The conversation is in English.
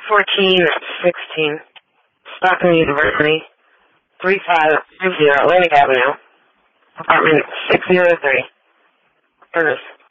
14 or 16. Stockton University. 3550 Atlantic Avenue. Apartment 603. Ernest.